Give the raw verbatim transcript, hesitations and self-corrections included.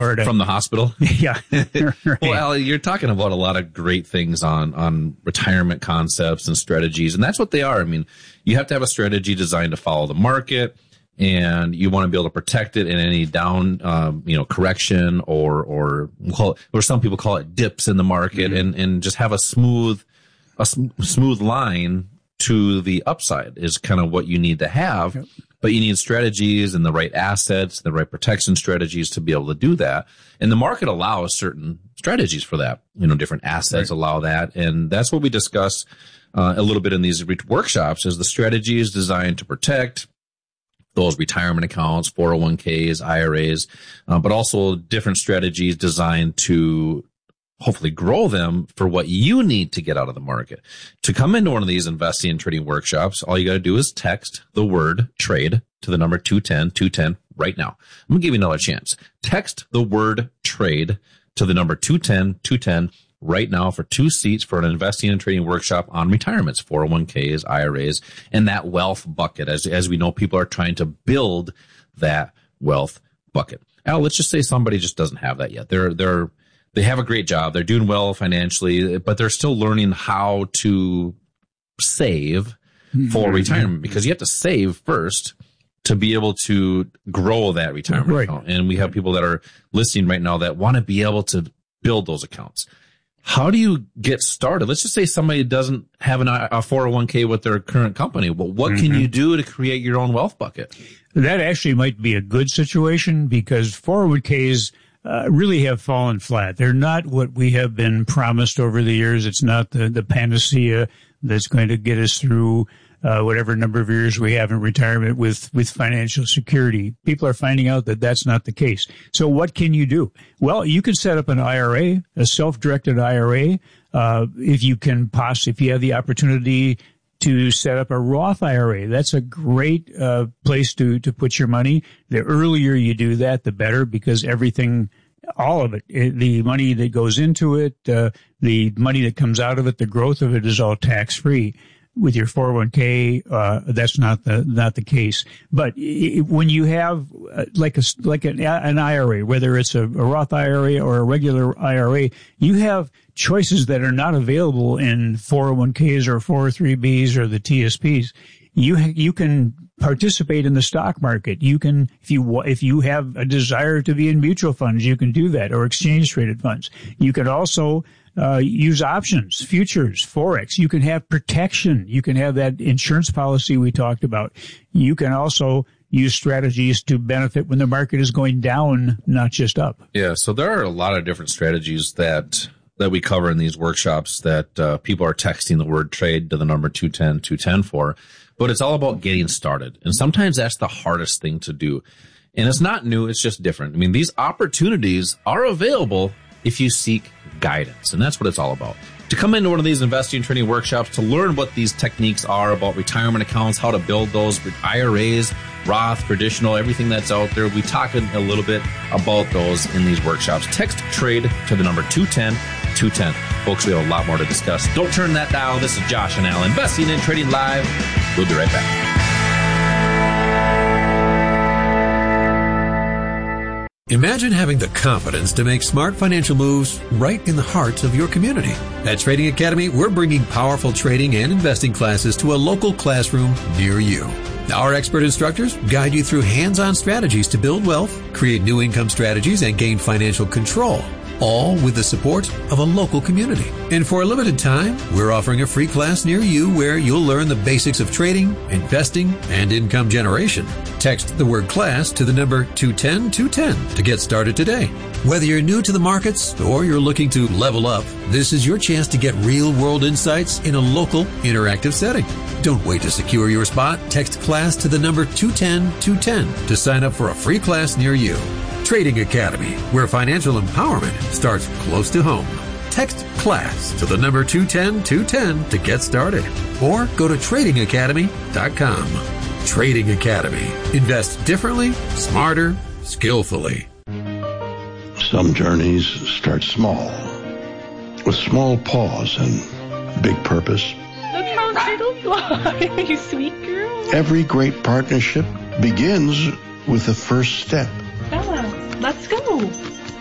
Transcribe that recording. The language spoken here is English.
Florida. From the hospital? Yeah. Right. Well, Allie, you're talking about a lot of great things on, on retirement concepts and strategies, and that's what they are. I mean, you have to have a strategy designed to follow the market, and you want to be able to protect it in any down, um, you know, correction or, or, we'll call it, or some people call it dips in the market, mm-hmm. and, and just have a smooth, a sm- smooth line to the upside is kind of what you need to have. Yep. But you need strategies and the right assets, the right protection strategies to be able to do that. And the market allows certain strategies for that. You know, different assets right. allow that. And that's what we discuss uh, a little bit in these re- workshops is the strategy is designed to protect those retirement accounts, four oh one k's, I R As, uh, but also different strategies designed to hopefully grow them for what you need to get out of the market. To come into one of these investing and trading workshops, all you got to do is text the word trade to the number two ten, two ten right now. I'm going to give you another chance. Text the word trade to the number two ten, two ten right now for two seats for an investing and trading workshop on retirements, four oh one k's, I R As, and that wealth bucket. As, as we know, people are trying to build that wealth bucket. Al, let's just say somebody just doesn't have that yet. They're, they're, They have a great job. They're doing well financially, but they're still learning how to save for mm-hmm. retirement because you have to save first to be able to grow that retirement right. account. And we have people that are listening right now that want to be able to build those accounts. How do you get started? Let's just say somebody doesn't have an, a four oh one k with their current company. Well, what mm-hmm. can you do to create your own wealth bucket? That actually might be a good situation because four oh one k's Uh, really have fallen flat. They're not what we have been promised over the years. It's not the, the panacea that's going to get us through uh, whatever number of years we have in retirement with, with financial security. People are finding out that that's not the case. So what can you do? Well, you can set up an I R A, a self-directed I R A. Uh, if you can possibly, if you have the opportunity to set up a Roth I R A. That's a great uh, place to, to put your money. The earlier you do that, the better, because everything, all of it, it the money that goes into it, uh, the money that comes out of it, the growth of it is all tax-free. With your four oh one k, uh, that's not the, not the case. But it, when you have uh, like a, like an, an I R A, whether it's a, a Roth I R A or a regular I R A, you have choices that are not available in four oh one k's or four oh three b's or the T S P's. You, you can participate in the stock market. You can, if you, if you have a desire to be in mutual funds, you can do that, or exchange traded funds. You can also Uh, use options, futures, Forex. You can have protection. You can have that insurance policy we talked about. You can also use strategies to benefit when the market is going down, not just up. Yeah, so there are a lot of different strategies that that we cover in these workshops that uh, people are texting the word trade to the number two ten, two ten for. But it's all about getting started. And sometimes that's the hardest thing to do. And it's not new, it's just different. I mean, these opportunities are available if you seek guidance. And that's what it's all about. To come into one of these investing and trading workshops, to learn what these techniques are about retirement accounts, how to build those I R As, Roth, traditional, everything that's out there. We talk a little bit about those in these workshops. Text trade to the number two ten, two ten. Folks, we have a lot more to discuss. Don't turn that dial. This is Josh and Al, Investing and Trading Live. We'll be right back. Imagine having the confidence to make smart financial moves right in the heart of your community. At Trading Academy, we're bringing powerful trading and investing classes to a local classroom near you. Our expert instructors guide you through hands-on strategies to build wealth, create new income strategies, and gain financial control, all with the support of a local community. And for a limited time, we're offering a free class near you where you'll learn the basics of trading, investing, and income generation. Text the word class to the number two ten, two ten to get started today. Whether you're new to the markets or you're looking to level up, this is your chance to get real-world insights in a local, interactive setting. Don't wait to secure your spot. Text class to the number two ten, two ten to sign up for a free class near you. Trading Academy, where financial empowerment starts close to home. Text class to the number two ten, two ten to get started. Or go to trading academy dot com. Trading Academy. Invest differently, smarter, skillfully. Some journeys start small, with small pause and big purpose. Look how little fly, you sweet girl. Every great partnership begins with the first step. Bella, let's go.